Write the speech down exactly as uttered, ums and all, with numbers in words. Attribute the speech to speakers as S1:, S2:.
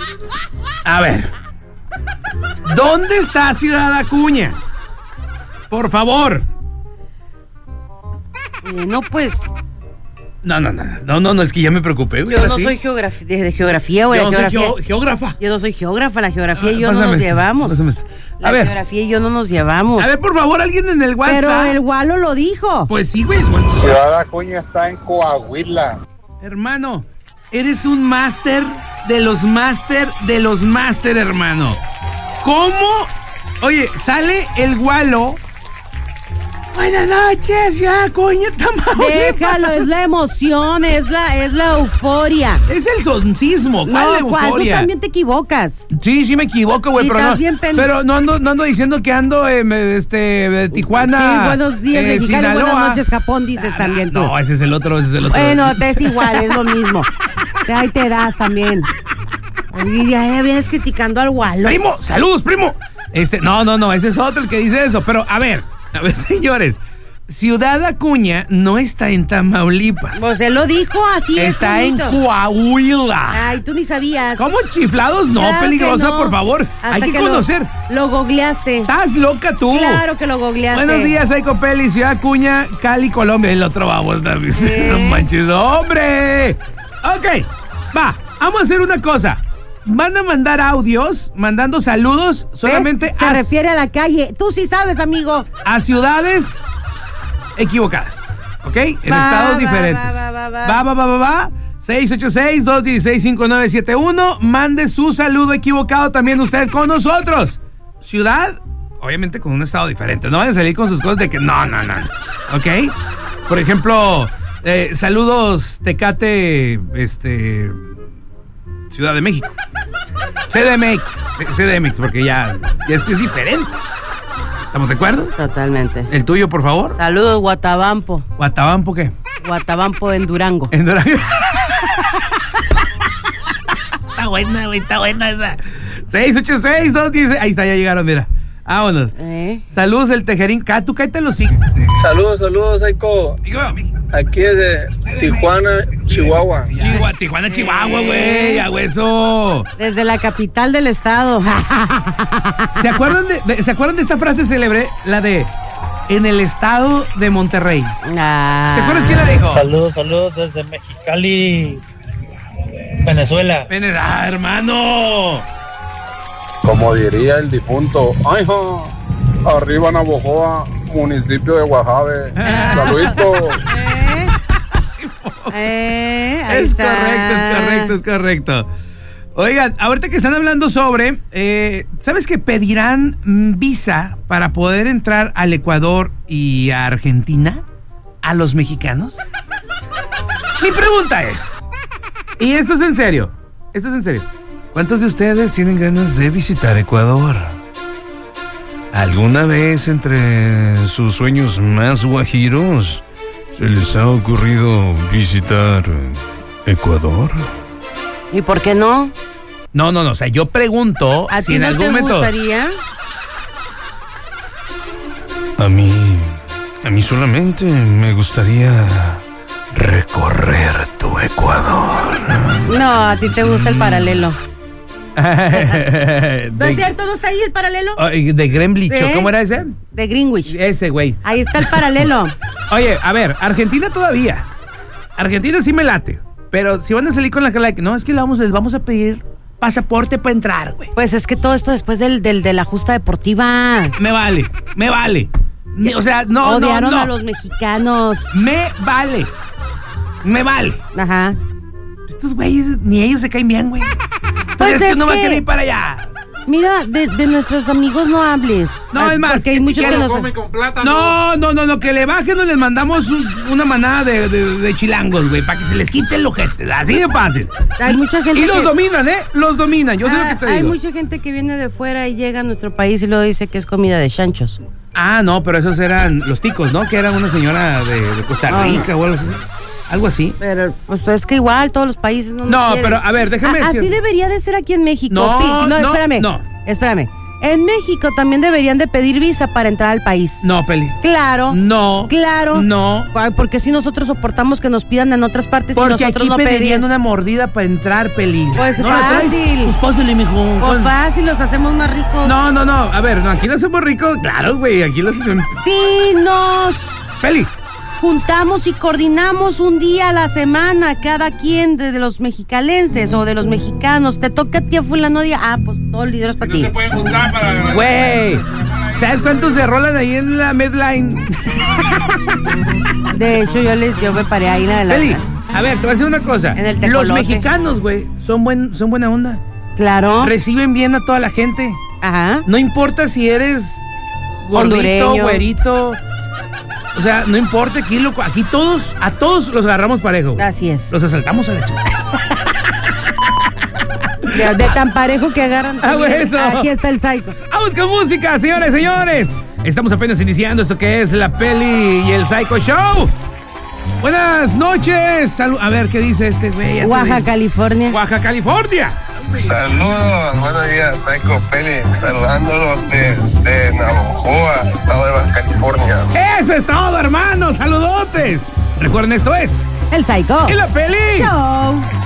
S1: A ver. ¿Dónde está Ciudad Acuña? Por favor.
S2: Eh, no, pues...
S1: No, no, no, no, no, no, es que ya me preocupé, güey.
S2: Yo no
S1: ¿sí?
S2: soy geografía, de, de geografía, güey.
S1: Yo no
S2: geografía.
S1: soy geo- geógrafa.
S2: Yo no soy geógrafa, la geografía y yo
S1: Pásame
S2: no nos
S1: este,
S2: llevamos.
S1: pásame este.
S2: La
S1: A ver.
S2: geografía y yo no nos llevamos.
S1: A ver, por favor, alguien en el WhatsApp.
S2: Pero el Gualo lo dijo.
S1: Pues sí, güey.
S3: Ciudad Acuña está en Coahuila.
S1: Hermano, eres un máster de los máster de los máster, hermano. ¿Cómo? Oye, sale el Gualo. Buenas noches, Ciudad Acuña, Tamaulipas.
S2: Déjalo, es la emoción, es la, es la euforia.
S1: Es el soncismo, ¿cuál
S2: No, ¿cuál? Tú
S1: euforia?
S2: también te equivocas.
S1: Sí, sí me equivoco, güey,
S2: Sí,
S1: pero
S2: estás
S1: no,
S2: bien pende-
S1: pero no ando, no ando diciendo que ando en este, de Tijuana.
S2: Sí, buenos días,
S1: eh,
S2: Mexicali,
S1: Sinaloa.
S2: buenas noches, Japón, dices
S1: Ah,
S2: también tú.
S1: No, ese es el otro, ese es el otro.
S2: Bueno, te es igual, es lo mismo. Ahí te das también. Y ya vienes criticando al Gualo.
S1: Primo, saludos, primo. Este, no, no, no, ese es otro el que dice eso, pero a ver, a ver, señores. Ciudad Acuña no está en Tamaulipas.
S2: Pues él lo dijo, así es.
S1: Está en
S2: bonito.
S1: Coahuila.
S2: Ay, tú ni sabías.
S1: ¿Cómo chiflados? No,
S2: Claro que
S1: peligrosa,
S2: no.
S1: por favor.
S2: Hasta
S1: Hay que,
S2: que
S1: conocer.
S2: Lo, lo googleaste.
S1: Estás loca tú.
S2: Claro que lo googleaste.
S1: Buenos días, Psycho Peli, Ciudad Acuña, Cali, Colombia. El otro vamos también.
S2: ¿Eh?
S1: No manches, hombre. Ok, va, vamos a hacer una cosa. Van a mandar audios, mandando saludos solamente
S2: ¿Ves? Se
S1: a,
S2: refiere a la calle. Tú sí sabes, amigo.
S1: a ciudades equivocadas, ¿ok? En
S2: Va,
S1: estados
S2: va,
S1: diferentes.
S2: va, va, va,
S1: va, va, va, va, va. seis ocho seis, dos uno seis, cinco nueve siete uno. Mande su saludo equivocado también usted con nosotros. Ciudad, obviamente con un estado diferente. No van a salir con sus cosas de que no, no, no. ¿Ok? Por ejemplo, eh, saludos Tecate, este... Ciudad de México. C D M X. C D M X, porque ya, ya es, es diferente. ¿Estamos de acuerdo?
S2: Totalmente.
S1: ¿El tuyo, por favor?
S2: Saludos, Guatabampo.
S1: ¿Guatabampo qué?
S2: Guatabampo en Durango.
S1: En Durango. Está buena, güey, está buena esa. seis ocho seis, dos uno seis. Ahí está, ya llegaron, mira. Vámonos.
S2: ¿Eh?
S1: Saludos, el Tejerín. Cá, tú cállate los sí.
S3: Saludos, saludos, Psycho. Aquí desde Tijuana, Chihuahua.
S1: Chihuahua, Tijuana, Chihuahua, güey. A hueso.
S2: Desde la capital del estado.
S1: ¿Se acuerdan de, de- ¿Se acuerdan de esta frase célebre? La de en el estado de Monterrey.
S2: Ah.
S1: ¿Te acuerdas quién la dijo?
S4: Saludos, saludos desde Mexicali, Venezuela.
S1: Ven, ah, hermano.
S3: Como diría el difunto, ay, ja, arriba Navojoa, municipio de Guasave. Saluditos.
S2: ¿Eh? ¿Eh? Ahí
S1: Es
S2: está.
S1: correcto, es correcto, es correcto. Oigan, ahorita que están hablando sobre, eh, ¿sabes que pedirán mm, visa para poder entrar al Ecuador y a Argentina? ¿A los mexicanos? Mi pregunta es, y esto es en serio, esto es en serio, ¿cuántos de ustedes tienen ganas de visitar Ecuador? ¿Alguna vez entre sus sueños más guajiros se les ha ocurrido visitar Ecuador?
S2: ¿Y por qué no?
S1: No, no, no, o sea, yo pregunto
S2: ¿A
S1: si
S2: ti
S1: en
S2: no
S1: algún
S2: te
S1: momento...
S2: gustaría?
S1: A mí, a mí solamente me gustaría recorrer tu Ecuador.
S2: No, a ti te gusta el paralelo. ¿No es
S1: de,
S2: cierto? ¿No está ahí el paralelo?
S1: Ay, de Gremlich,
S2: ¿Eh?
S1: ¿cómo era ese?
S2: De Greenwich.
S1: Ese, güey.
S2: Ahí está el paralelo.
S1: Oye, a ver, Argentina todavía. Argentina sí me late. Pero si van a salir con la cara de que no, es que le vamos, les vamos a pedir pasaporte para entrar, güey.
S2: Pues es que todo esto después del, del, de la justa deportiva.
S1: Me vale, me vale. Ni- O sea, no,
S2: Odiaron
S1: no, no.
S2: a los mexicanos.
S1: Me vale. Me vale.
S2: Ajá.
S1: Estos güeyes, ni ellos se caen bien, güey.
S2: Pues
S1: es que
S2: es
S1: no va a
S2: que-
S1: querer ir para allá.
S2: Mira, de, de nuestros amigos no hables.
S1: No,
S2: Ah,
S1: es más,
S2: porque hay
S1: que-
S2: muchos
S1: que
S2: que,
S1: lo
S2: nos...
S5: Come con plátano.
S1: No, no, no, no, que le bajen o les mandamos un- una manada de, de, de chilangos, güey, para que se les quite el ojete. Así de fácil.
S2: Hay
S1: Y-
S2: mucha gente
S1: Y los
S2: que-
S1: dominan, ¿eh? Los dominan. Yo sé lo
S2: Ah,
S1: que te
S2: hay
S1: digo.
S2: mucha gente que viene de fuera y llega a nuestro país y luego dice que es comida de chanchos.
S1: Ah, no, pero esos eran los ticos, ¿no? Que era una señora de, de Costa
S2: Ah,
S1: Rica o algo así. Algo así.
S2: Pero pues es que igual todos los países no nos
S1: No,
S2: quieren.
S1: pero, a ver, déjame
S2: Ah,
S1: decir-
S2: así debería de ser aquí en México.
S1: No,
S2: Pi-
S1: no,
S2: espérame.
S1: no.
S2: Espérame. En México también deberían de pedir visa para entrar al país.
S1: No, Peli.
S2: Claro.
S1: No.
S2: Claro.
S1: No.
S2: Ay, porque si nosotros soportamos que nos pidan en otras partes
S1: Porque
S2: y nosotros
S1: aquí
S2: no
S1: pedirían
S2: pedimos.
S1: una mordida para entrar, Peli.
S2: Pues
S1: ¿No la traes?
S2: fácil.
S1: Pues pásale, mijo.
S2: Pues fácil, los hacemos más ricos.
S1: No, no, no. A ver, no, aquí lo hacemos rico. Claro, güey. Aquí lo hacemos.
S2: Sí, nos
S1: Peli.
S2: juntamos y coordinamos un día a la semana, cada quien de, de los mexicalenses o de los mexicanos. Te toca a ti a fulano día. Ah, pues todo el dinero es para
S5: No
S2: ti.
S5: se pueden juntar para...
S1: Güey. ¿Sabes cuántos se rolan ahí en la Medline?
S2: De hecho, yo les, yo me paré ahí en la
S1: Peli, a ver, te voy a decir una cosa.
S2: En el
S1: Los
S2: tecolote.
S1: mexicanos, güey, son, buen, son buena onda.
S2: Claro.
S1: Reciben bien a toda la gente.
S2: Ajá.
S1: No importa si eres gordito,
S2: Hondureño.
S1: güerito. O sea, no importa, aquí, lo, aquí todos, a todos los agarramos parejo. Güey.
S2: Así es.
S1: Los asaltamos a la chica.
S2: De, de tan parejo que agarran.
S1: Ah,
S2: también.
S1: eso.
S2: Aquí está el psycho.
S1: Vamos con música, señores, señores. Estamos apenas iniciando esto que es la Peli y el Psycho Show. Buenas noches. Salu- a ver, ¿qué dice este güey?
S2: Oaxaca, California.
S1: Oaxaca, California.
S6: Saludos, buenos días, Psycho Peli, saludándolos desde Navojoa, estado de Baja California.
S1: Eso es todo, hermanos. Saludotes. Recuerden, esto es
S2: El psycho.
S1: y la Peli.
S2: Show.